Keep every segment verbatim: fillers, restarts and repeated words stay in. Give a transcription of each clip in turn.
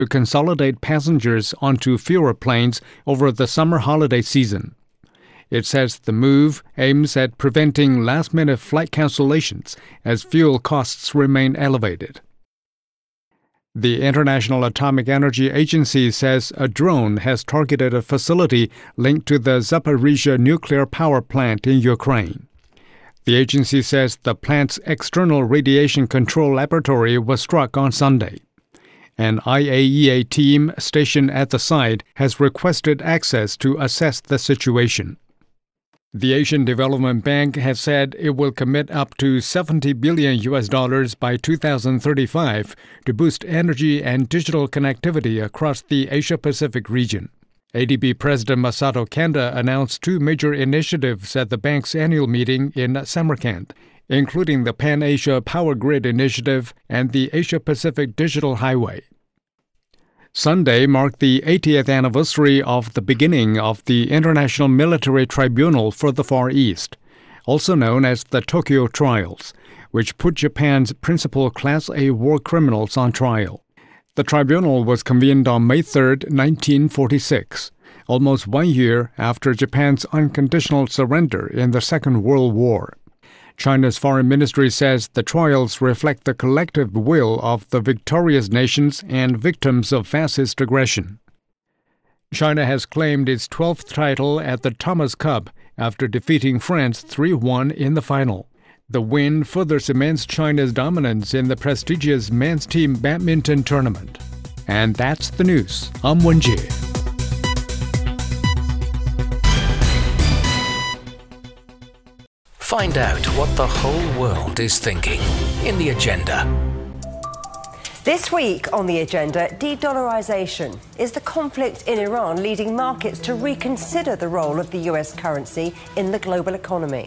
to consolidate passengers onto fewer planes over the summer holiday season. It says the move aims at preventing last-minute flight cancellations as fuel costs remain elevated. The International Atomic Energy Agency says a drone has targeted a facility linked to the Zaporizhzhia nuclear power plant in Ukraine. The agency says the plant's external radiation control laboratory was struck on Sunday. An I A E A team stationed at the site has requested access to assess the situation. The Asian Development Bank has said it will commit up to seventy billion U S dollars by two thousand thirty-five to boost energy and digital connectivity across the Asia-Pacific region. A D B President Masato Kanda announced two major initiatives at the bank's annual meeting in Samarkand, including the Pan-Asia Power Grid Initiative and the Asia-Pacific Digital Highway. Sunday marked the eightieth anniversary of the beginning of the International Military Tribunal for the Far East, also known as the Tokyo Trials, which put Japan's principal Class A war criminals on trial. The tribunal was convened on May third, nineteen forty-six, almost one year after Japan's unconditional surrender in the Second World War. China's foreign ministry says the trials reflect the collective will of the victorious nations and victims of fascist aggression. China has claimed its twelfth title at the Thomas Cup after defeating France three one in the final. The win further cements China's dominance in the prestigious men's team badminton tournament. And that's the news. I'm Wenjie. Find out what the whole world is thinking in The Agenda. This week on The Agenda, de-dollarization. Is the conflict in Iran leading markets to reconsider the role of the U S currency in the global economy?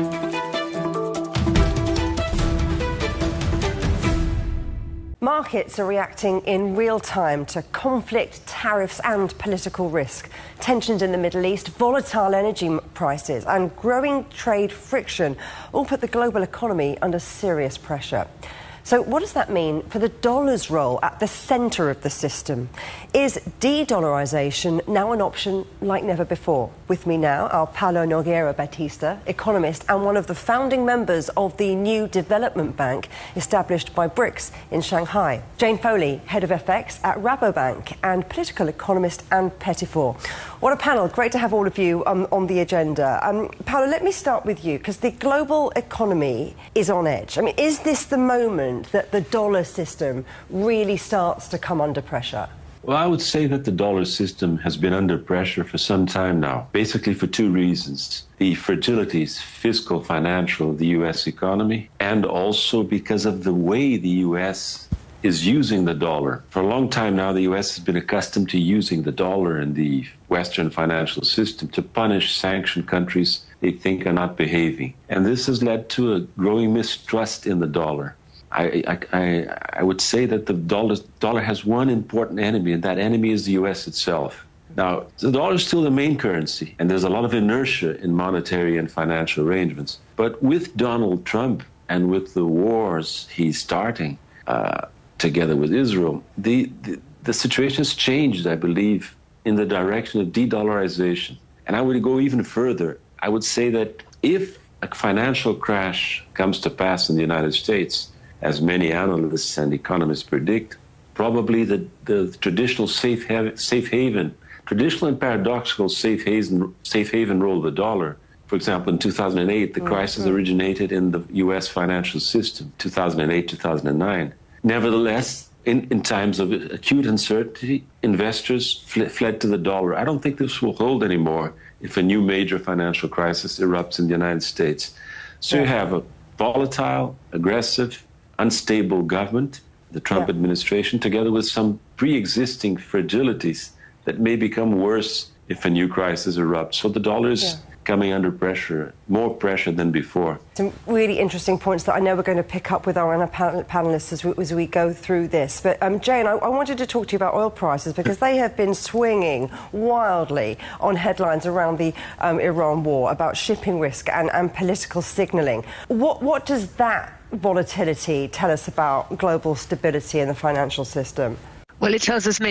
Markets are reacting in real time to conflict, tariffs and political risk. Tensions in the Middle East, volatile energy prices and growing trade friction all put the global economy under serious pressure. So what does that mean for the dollar's role at the centre of the system? Is de-dollarization now an option like never before? With me now are Paulo Nogueira Batista, economist and one of the founding members of the new development bank established by BRICS in Shanghai. Jane Foley, head of F X at Rabobank and political economist Anne Pettifor. What a panel. Great to have all of you um, on the agenda. Um, Paulo, let me start with you, because the global economy is on edge. I mean, is this the moment that the dollar system really starts to come under pressure? Well, I would say that the dollar system has been under pressure for some time now, basically for two reasons. The fragilities, fiscal, financial, of the U S economy, and also because of the way the U S is using the dollar. For a long time now, the U S has been accustomed to using the dollar and the Western financial system to punish, sanction countries they think are not behaving. And this has led to a growing mistrust in the dollar. I, I, I, I would say that the dollar, dollar has one important enemy, and that enemy is the U S itself. Now, the dollar is still the main currency, and there's a lot of inertia in monetary and financial arrangements. But with Donald Trump and with the wars he's starting uh, together with Israel, the, the, the situation has changed, I believe, in the direction of de-dollarization. And I would go even further. I would say that if a financial crash comes to pass in the United States, as many analysts and economists predict, probably the, the traditional safe haven, safe haven, traditional and paradoxical safe haven, safe haven role of the dollar. For example, in two thousand eight, the mm-hmm. crisis originated in the U S financial system, two thousand eight, two thousand nine. Nevertheless, in, in times of acute uncertainty, investors fl- fled to the dollar. I don't think this will hold anymore if a new major financial crisis erupts in the United States. So yeah. You have a volatile, aggressive, unstable government, the Trump yeah. administration, together with some pre-existing fragilities that may become worse if a new crisis erupts. So the dollar is yeah. coming under pressure, more pressure than before. Some really interesting points that I know we're going to pick up with our panel- panellists as we, as we go through this. But um, Jane, I, I wanted to talk to you about oil prices, because they have been swinging wildly on headlines around the um, Iran war, about shipping risk and, and political signalling. What, what does that volatility tell us about global stability in the financial system? Well, it tells us many